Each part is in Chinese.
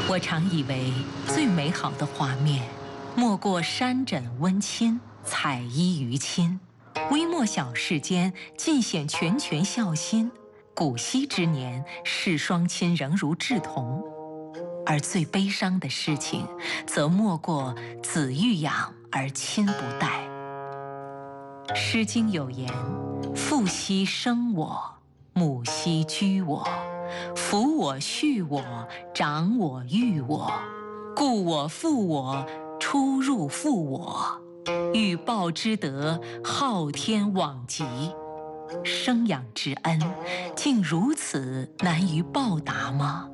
我常以为最美好的画面，莫过山枕温馨，彩衣娱亲。微末小世间，尽显拳拳孝心。古稀之年，视双亲仍如稚童。而最悲伤的事情，则莫过子欲养而亲不待。《诗经》有言：“父兮生我，母兮居我，抚我恤我，长我育我，故我负我，出入负我，欲报之德，昊天罔极。生养之恩，竟如此难于报答吗？”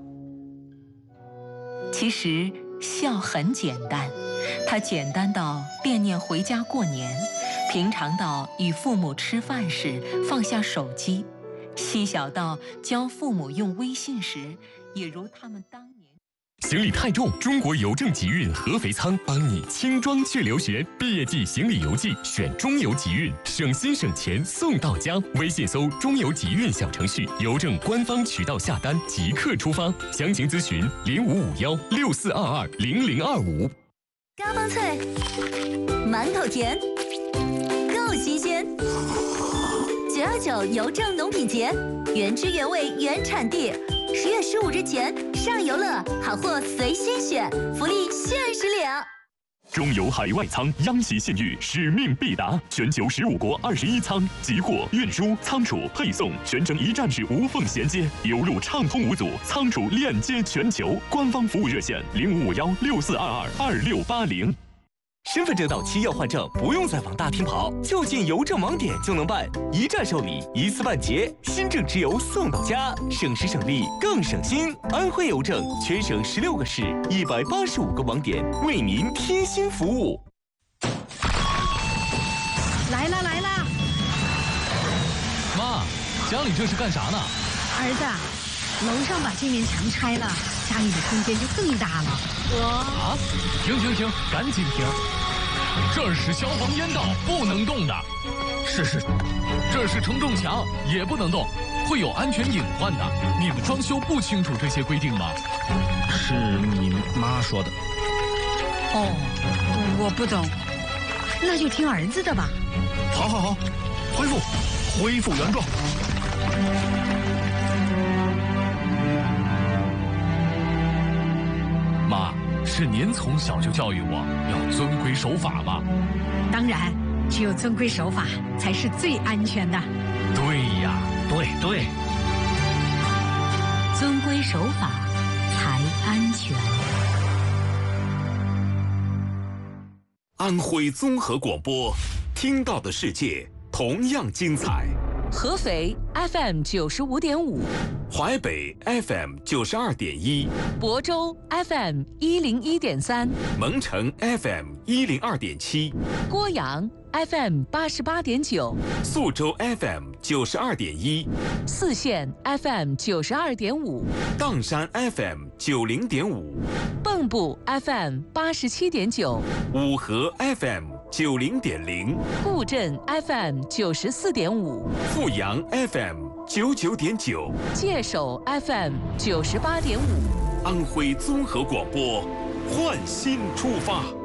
其实孝很简单，它简单到惦念回家过年，平常到与父母吃饭时放下手机，细小到教父母用微信时，也如他们当年。 行李太重，中国邮政集运合肥仓帮你轻装去留学。毕业季行李邮寄选中邮集运，省心省钱送到家。微信搜中邮集运小程序，邮政官方渠道下单即刻出发。详情咨询055164220025。 嘎嘣脆，满口甜，够新鲜。929邮政农品节，原汁原味原产地。10月15日前上邮了，好货随心选，福利限时领。 中邮海外仓央企信誉，使命必达，全球15国21仓，集货、运输、仓储、配送全程一站式无缝衔接，邮路畅通无阻，仓储链接全球。官方服务热线055164222680。 身份证到期要换证，不用再往大厅跑，就近邮政网点就能办，一站受理，一次办结，新证直邮送到家，省时省力更省心。安徽邮政全省16个市，185个网点，为您贴心服务。 来啦！ 妈，家里这是干啥呢？ 儿子，楼上把这面墙拆了，家里的空间就更大了。 啊！停！赶紧停！这儿是消防烟道，不能动的。是，这是承重墙，也不能动，会有安全隐患的。你们装修不清楚这些规定吗？ 是你妈说的。 哦，我不懂，那就听儿子的吧。 好，恢复原状。 妈，是您从小就教育我要遵规守法吗？ 当然，只有遵规守法才是最安全的。 对呀， 对， 遵规守法才安全。 安徽综合广播，听到的世界同样精彩。 合肥 FM 95.5， 淮北 FM 92.1， 亳州 FM 101.3， 蒙城 FM 102.7， 郭阳 FM 88.9， 宿州 FM 92.1， 泗县 FM 92.5， 砀山 FM 90.5， 蚌埠 FM 87.9， 五河 FM 90.0， 固镇 FM 94.5， 阜阳 FM 99.9， 界首 FM 98.5。 安徽综合广播，焕新出发。